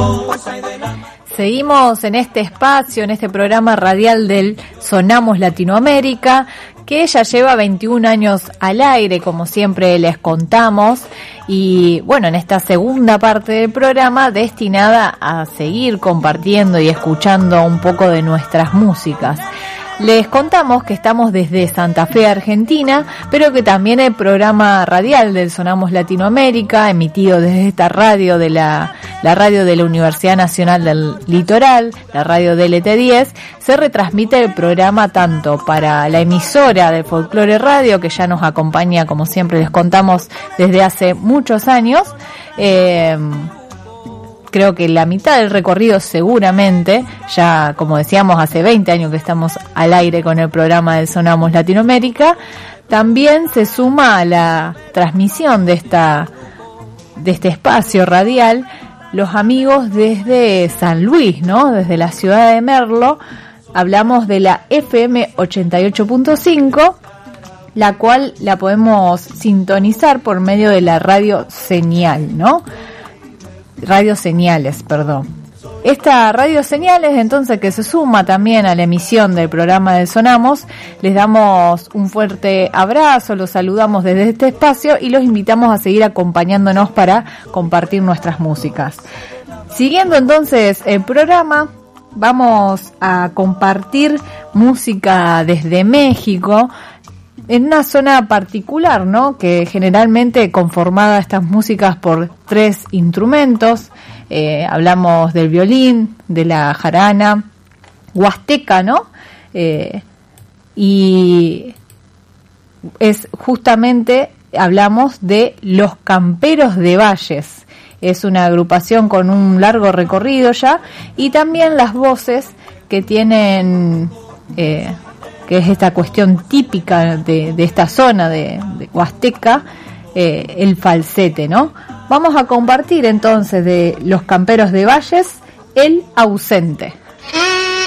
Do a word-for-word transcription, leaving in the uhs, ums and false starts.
Seguimos en este espacio, en este programa radial del Sonamos Latinoamérica, que ya lleva veintiún años al aire, como siempre les contamos, y bueno, en esta segunda parte del programa destinada a seguir compartiendo y escuchando un poco de nuestras músicas. Les contamos que estamos desde Santa Fe, Argentina, pero que también el programa radial del Sonamos Latinoamérica, emitido desde esta radio de la, la radio de la Universidad Nacional del Litoral, la radio D L T diez, se retransmite el programa tanto para la emisora de Folklore Radio, que ya nos acompaña, como siempre les contamos, desde hace muchos años, eh, creo que la mitad del recorrido seguramente, ya como decíamos hace veinte años que estamos al aire con el programa del Sonamos Latinoamérica, también se suma a la transmisión de esta de este espacio radial los amigos desde San Luis, ¿no? Desde la ciudad de Merlo. Hablamos de la F M ochenta y ocho punto cinco, la cual la podemos sintonizar por medio de la radio Señal, ¿no? Radio Señales, perdón. Esta Radio Señales, entonces, que se suma también a la emisión del programa del Sonamos, les damos un fuerte abrazo, los saludamos desde este espacio y los invitamos a seguir acompañándonos para compartir nuestras músicas. Siguiendo entonces el programa, vamos a compartir música desde México, en una zona particular, ¿no? Que generalmente conformada estas músicas por tres instrumentos. Eh, hablamos del violín, de la jarana, huasteca, ¿no? Eh, y es justamente, hablamos de Los Camperos de Valles. Es una agrupación con un largo recorrido ya, y también las voces que tienen... Eh, que es esta cuestión típica de, de esta zona de, de Huasteca, eh, el falsete, ¿no? Vamos a compartir entonces de Los Camperos de Valles, El Ausente.